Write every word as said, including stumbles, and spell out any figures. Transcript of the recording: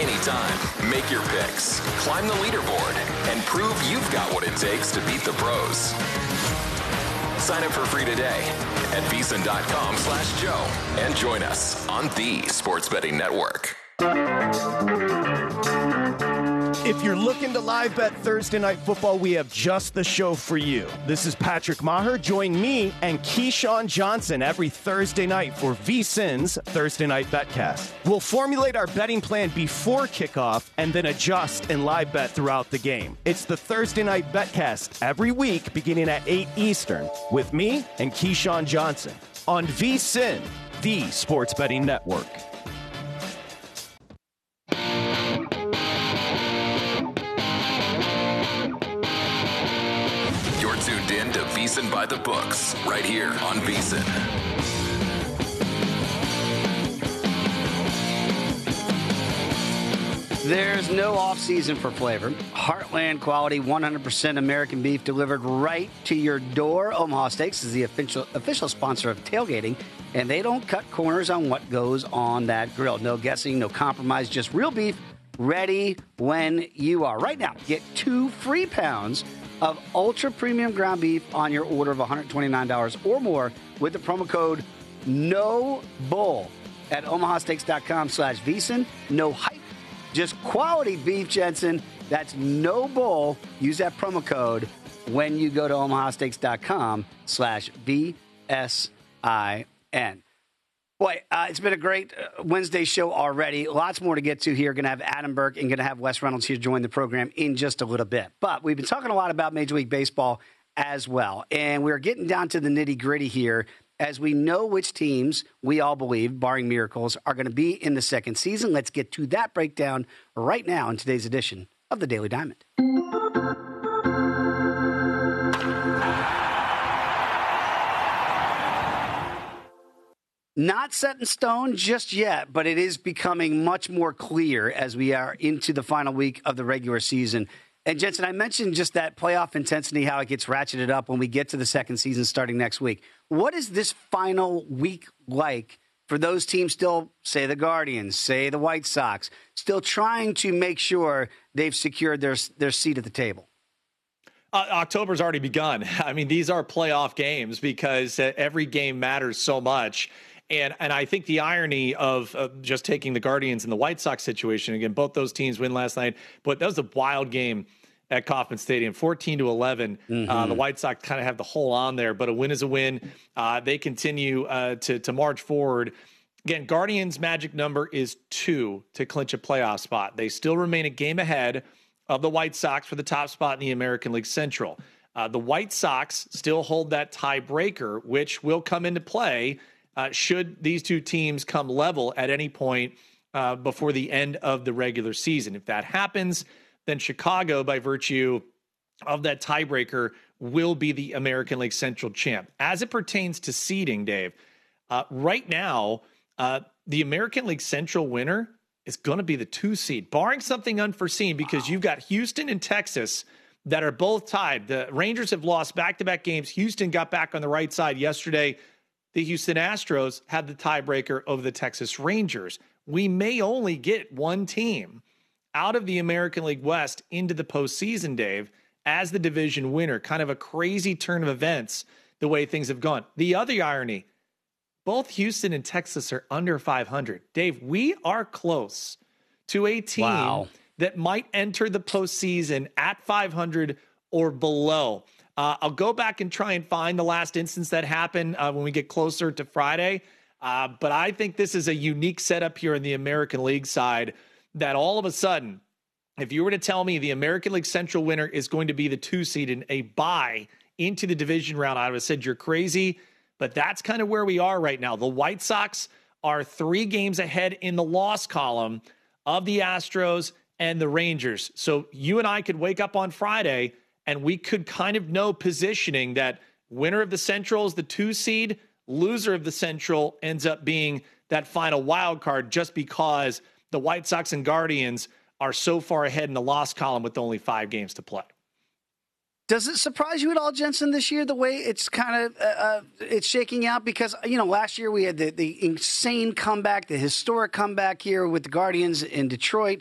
anytime. Make your picks, climb the leaderboard, and prove you've got what it takes to beat the pros. Sign up for free today at VSiN.com slash Joe and join us on the Sports Betting Network. If you're looking to live bet Thursday Night Football, we have just the show for you. This is Patrick Maher. Join me and Keyshawn Johnson every Thursday night for VSiN's Thursday Night Betcast. We'll formulate our betting plan before kickoff and then adjust and live bet throughout the game. It's the Thursday Night Betcast every week beginning at eight Eastern with me and Keyshawn Johnson on VSiN, the Sports Betting Network. Tuned in to VSiN by the Books, right here on VSiN. There's no off-season for flavor. Heartland quality, one hundred percent American beef delivered right to your door. Omaha Steaks is the official official sponsor of tailgating, and they don't cut corners on what goes on that grill. No guessing, no compromise, just real beef ready when you are. Right now, get two free pounds of ultra premium ground beef on your order of one hundred twenty-nine dollars or more with the promo code NOBULL at omahasteaks.com slash VSiN. No hype, just quality beef, Jensen. That's no bull. Use that promo code when you go to omahasteaks.com slash V S I N. Boy, uh, it's been a great uh, Wednesday show already. Lots more to get to here. Going to have Adam Burke and going to have Wes Reynolds here join the program in just a little bit. But we've been talking a lot about Major League Baseball as well. And we're getting down to the nitty-gritty here as we know which teams we all believe, barring miracles, are going to be in the second season. Let's get to that breakdown right now in today's edition of the Daily Diamond. Not set in stone just yet, but it is becoming much more clear as we are into the final week of the regular season. And Jensen, I mentioned just that playoff intensity, how it gets ratcheted up when we get to the second season starting next week. What is this final week like for those teams still, say the Guardians, say the White Sox, still trying to make sure they've secured their their seat at the table? Uh, October's already begun. I mean, these are playoff games because uh, every game matters so much. And and I think the irony of uh, just taking the Guardians and the White Sox situation, again, both those teams win last night, but that was a wild game at Kauffman Stadium, fourteen to eleven. Mm-hmm. Uh, the White Sox kind of have the hole on there, but a win is a win. Uh, they continue uh, to, to march forward. Again, Guardians' magic number is two to clinch a playoff spot. They still remain a game ahead of the White Sox for the top spot in the American League Central. Uh, the White Sox still hold that tiebreaker, which will come into play Uh, should these two teams come level at any point uh, before the end of the regular season. If that happens, then Chicago, by virtue of that tiebreaker, will be the American League Central champ. As it pertains to seeding, Dave, uh, right now, uh, the American League Central winner is going to be the two seed, barring something unforeseen, because wow. You've got Houston and Texas that are both tied. The Rangers have lost back-to-back games. Houston got back on the right side yesterday. The Houston Astros had the tiebreaker over the Texas Rangers. We may only get one team out of the American League West into the postseason, Dave, as the division winner. Kind of a crazy turn of events, the way things have gone. The other irony, both Houston and Texas are under five hundred. Dave, we are close to a team wow. that might enter the postseason at five hundred or below. Uh, I'll go back and try and find the last instance that happened uh, when we get closer to Friday. Uh, but I think this is a unique setup here in the American League side that all of a sudden, if you were to tell me the American League Central winner is going to be the two seed in a bye into the division round, I would have said you're crazy. But that's kind of where we are right now. The White Sox are three games ahead in the loss column of the Astros and the Rangers. So you and I could wake up on Friday and we could kind of know positioning that winner of the Central is the two seed, loser of the Central ends up being that final wild card just because the White Sox and Guardians are so far ahead in the loss column with only five games to play. Does it surprise you at all, Jensen, this year, the way it's kind of uh, uh, it's shaking out? Because, you know, last year we had the, the insane comeback, the historic comeback here with the Guardians in Detroit.